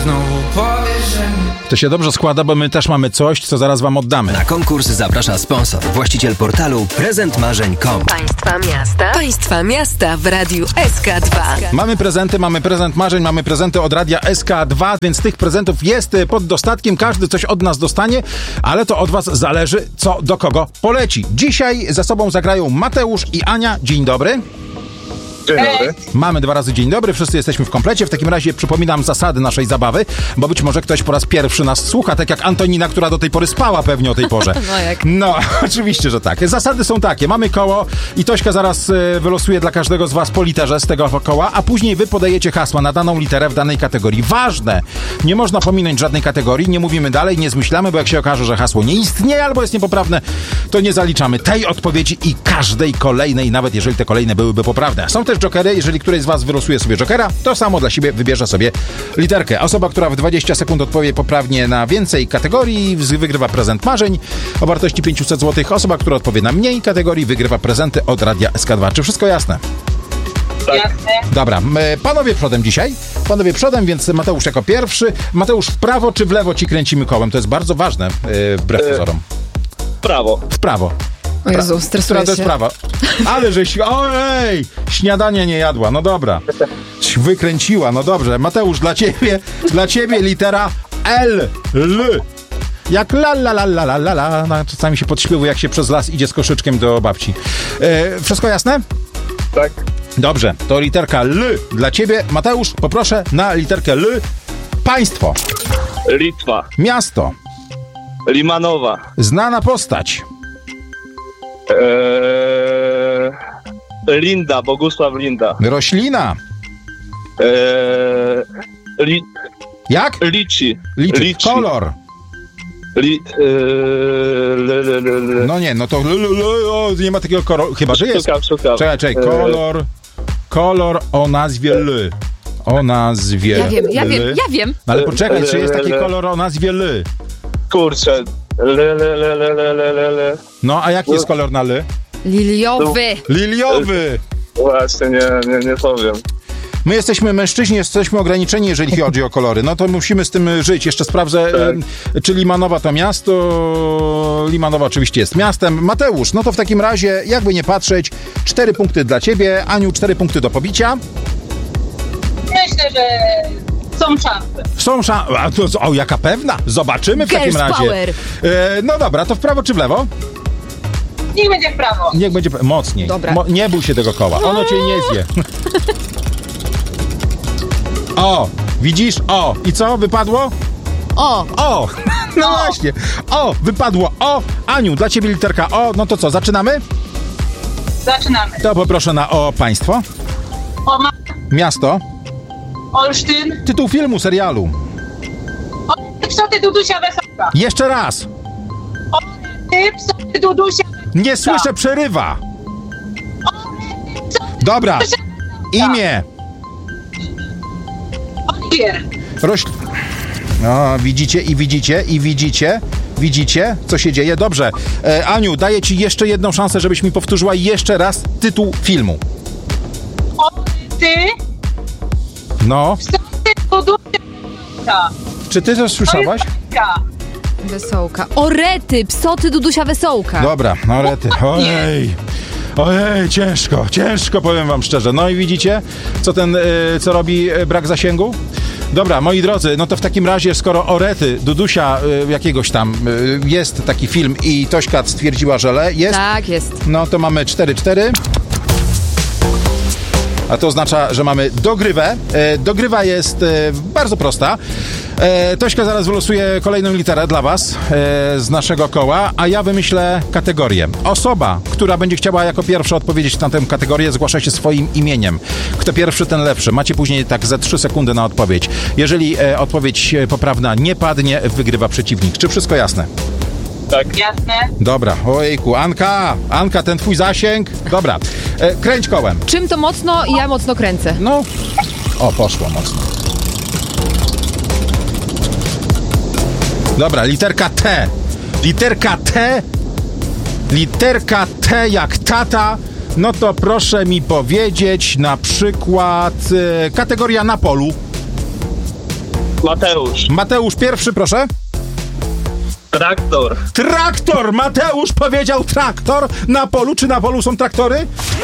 znowu powiesz, że To się dobrze składa, bo my też mamy coś, co zaraz wam oddamy. Na konkurs zaprasza sponsor, właściciel portalu prezentmarzeń.com. Państwa miasta w Radiu SK2. Mamy prezenty, mamy prezent marzeń, mamy prezenty od Radia SK2, więc tych prezentów jest pod dostatkiem, każdy coś od nas dostanie, ale to od was zależy, co do kogo poleci. Dzisiaj ze sobą zagrają Mateusz i Ania. Dzień dobry. Dzień dobry. Mamy 2 razy dzień dobry, wszyscy jesteśmy w komplecie. W takim razie przypominam zasady naszej zabawy, bo być może ktoś po raz pierwszy nas słucha, tak jak Antonina, która do tej pory spała pewnie o tej porze. No jak? No, oczywiście, że tak. Zasady są takie. Mamy koło i Tośka zaraz wylosuje dla każdego z was po literze z tego koła, a później wy podajecie hasła na daną literę w danej kategorii. Ważne! Nie można pominąć żadnej kategorii, nie mówimy dalej, nie zmyślamy, bo jak się okaże, że hasło nie istnieje albo jest niepoprawne, to nie zaliczamy tej odpowiedzi i każdej kolejnej, nawet jeżeli te kolejne byłyby poprawne. Są też jokery, jeżeli któryś z was wylosuje sobie jokera, to samo dla siebie wybierze sobie literkę. Osoba, która w 20 sekund odpowie poprawnie na więcej kategorii, wygrywa prezent marzeń o wartości 500 zł. Osoba, która odpowie na mniej kategorii, wygrywa prezenty od Radia SK2. Czy wszystko jasne? Jasne. Dobra, panowie przodem dzisiaj. Panowie przodem, więc Mateusz jako pierwszy. Mateusz, w prawo czy w lewo ci kręcimy kołem? To jest bardzo ważne, wbrew pozorom. Prawo. W prawo. O Jezu, stresuję Która to jest się. prawa? Ale żeś... Ojej! Śniadania nie jadła. No dobra. Wykręciła. No dobrze. Mateusz, dla ciebie litera L. L. Jak la la la la la la la. No, czasami się podśpiewuje, jak się przez las idzie z koszyczkiem do babci. Wszystko jasne? Tak. Dobrze. To literka L dla ciebie. Mateusz, poproszę na literkę L. Państwo. Litwa. Miasto. Limanowa. Znana postać. Linda. Bogusław Linda. Roślina. Jak? Liczy. Liczy. Kolor. No nie, no to nie ma takiego koloru. Chyba, że jest. Szukam. Czekaj. Kolor o nazwie L. O nazwie Ja wiem. No ale poczekaj, czy jest taki kolor o nazwie L? Kurczę. No, a jaki jest kolor na L? Liliowy. Liliowy! Właśnie, nie powiem. My jesteśmy mężczyźni, jesteśmy ograniczeni, jeżeli chodzi o kolory. No to musimy z tym żyć. Jeszcze sprawdzę, czy Limanowa to miasto. Limanowa oczywiście jest miastem. Mateusz, no to w takim razie, jakby nie patrzeć, 4 punkty dla ciebie. Aniu, 4 punkty do pobicia. Myślę, że są szanse. O, jaka pewna! Zobaczymy w takim Girls razie. power. No dobra, to w prawo czy w lewo? Niech będzie w prawo. Niech będzie mocniej. Dobra. Nie bój się tego koła. Ono cię nie zje. O, widzisz? O, i co? Wypadło? O! No właśnie. O, wypadło. O, Aniu, dla ciebie literka O. No to co, zaczynamy? Zaczynamy. To poproszę na O państwo. Miasto. Olsztyn. Tytuł filmu, serialu. Psoty Dudusia Wesołka. Jeszcze raz. Psoty Dudusia. Nie słyszę, przerywa. Dobra. Imię. Oliwier. No, widzicie, co się dzieje? Dobrze. Aniu, daję ci jeszcze jedną szansę, żebyś mi powtórzyła jeszcze raz tytuł filmu. Ty. No. Psoty Dudusia Wesołka. Czy ty to słyszałaś? Wesołka. Orety, psoty Dudusia Wesołka. Dobra, no rety. Ojej, ciężko, powiem wam szczerze. No i widzicie, co robi brak zasięgu? Dobra, moi drodzy, no to w takim razie, skoro Orety, Dudusia jakiegoś tam jest taki film i Tośka stwierdziła, że jest. Tak, jest. No to mamy 4-4. A to oznacza, że mamy dogrywę. Dogrywa jest bardzo prosta. Tośka zaraz wylosuje kolejną literę dla was z naszego koła, a ja wymyślę kategorię. Osoba, która będzie chciała jako pierwsza odpowiedzieć na tę kategorię, zgłasza się swoim imieniem. Kto pierwszy, ten lepszy. Macie później tak ze 3 sekundy na odpowiedź. Jeżeli odpowiedź poprawna nie padnie, wygrywa przeciwnik. Czy wszystko jasne? Tak. Jasne. Dobra, ojejku, Anka, ten twój zasięg. Dobra, kręć kołem. Czym to mocno? Ja mocno kręcę. No, o, poszło mocno. Dobra, literka T. Literka T jak tata. No to proszę mi powiedzieć na przykład kategoria na polu. Mateusz. Mateusz pierwszy, proszę. Traktor. Traktor! Mateusz powiedział traktor. Na polu, czy na polu są traktory?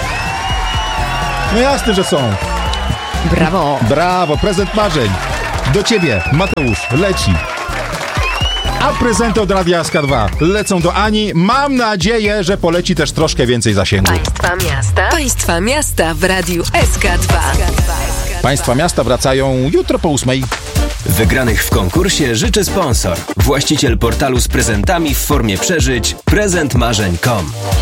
No jasne, że są. Brawo. Brawo, prezent marzeń. Do ciebie, Mateusz, leci. A prezenty od Radia SK2 lecą do Ani. Mam nadzieję, że poleci też troszkę więcej zasięgu. Państwa miasta w Radiu SK2. Państwa miasta wracają jutro po 8:00. Wygranych w konkursie życzy sponsor. Właściciel portalu z prezentami w formie przeżyć prezentmarzeń.com.